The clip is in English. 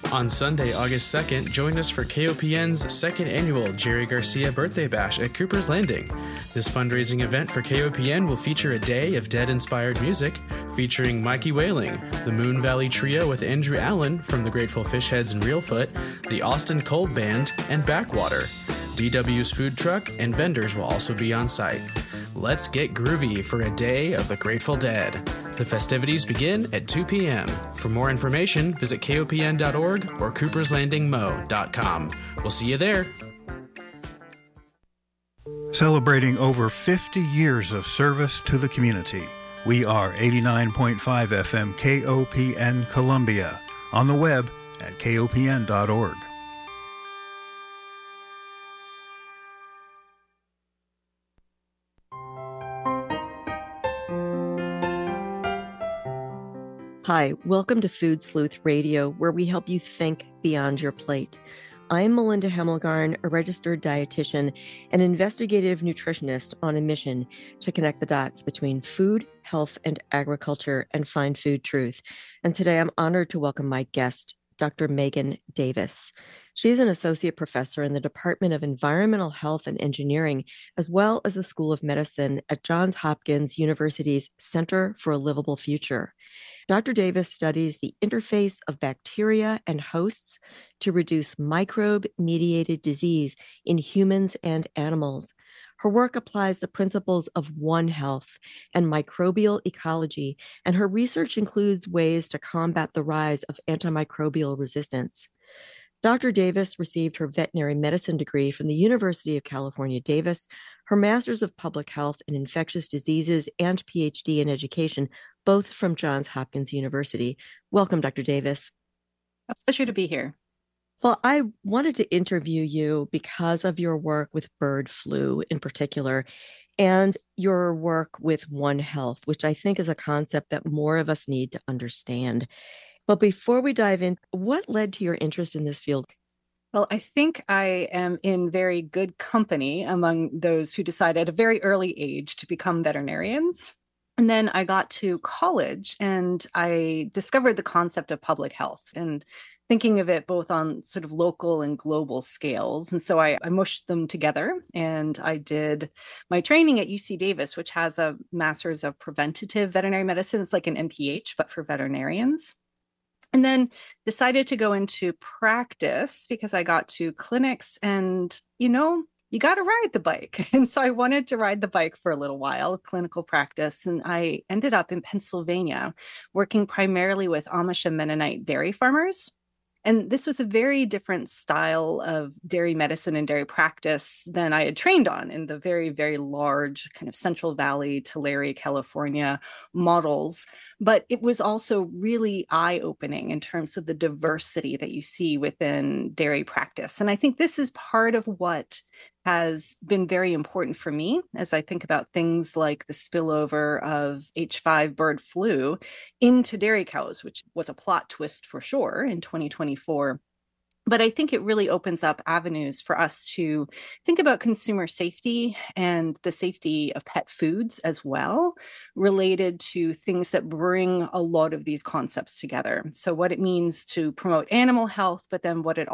On Sunday, August 2nd, join us for KOPN's second annual Jerry Garcia Birthday Bash at Cooper's Landing. This fundraising event for KOPN will feature a day of Dead-inspired music, featuring Mikey Whaling, the Moon Valley Trio with Andrew Allen from the Grateful Fish Heads and Reelfoot, the Austin Cold Band, and Backwater. DW's food truck and vendors will also be on site. Let's get groovy for a day of the Grateful Dead. The festivities begin at 2 p.m. For more information, visit kopn.org or cooperslandingmo.com. We'll see you there. Celebrating over 50 years of service to the community, we are 89.5 FM KOPN Columbia, on the web at kopn.org. Hi, welcome to Food Sleuth Radio, where we help you think beyond your plate. I'm Melinda Hemmelgarn, a registered dietitian and investigative nutritionist on a mission to connect the dots between food, health, and agriculture and find food truth. And today I'm honored to welcome my guest, Dr. Megan Davis. She's an associate professor in the Department of Environmental Health and Engineering, as well as the School of Medicine at Johns Hopkins University's Center for a Livable Future. Dr. Davis studies the interface of bacteria and hosts to reduce microbe-mediated disease in humans and animals. Her work applies the principles of One Health and microbial ecology, and her research includes ways to combat the rise of antimicrobial resistance. Dr. Davis received her veterinary medicine degree from the University of California, Davis, her master's of public health and infectious diseases, and PhD in education, both from Johns Hopkins University. Welcome, Dr. Davis. A pleasure to be here. Well, I wanted to interview you because of your work with bird flu in particular, and your work with One Health, which I think is a concept that more of us need to understand. But before we dive in, what led to your interest in this field? Well, I think I am in very good company among those who decide at a very early age to become veterinarians. And then I got to college and I discovered the concept of public health and thinking of it both on sort of local and global scales. And so I mushed them together and I did my training at UC Davis, which has a master's of preventative veterinary medicine. It's like an MPH, but for veterinarians. And then decided to go into practice because I got to clinics and, you got to ride the bike. And so I wanted to ride the bike for a little while, clinical practice. And I ended up in Pennsylvania working primarily with Amish and Mennonite dairy farmers. And this was a very different style of dairy medicine and dairy practice than I had trained on in the very, very large kind of Central Valley, Tulare, California models. But it was also really eye-opening in terms of the diversity that you see within dairy practice. And I think this is part of what has been very important for me as I think about things like the spillover of H5 bird flu into dairy cows, which was a plot twist for sure in 2024. But I think it really opens up avenues for us to think about consumer safety and the safety of pet foods as well, related to things that bring a lot of these concepts together. So what it means to promote animal health, but then what it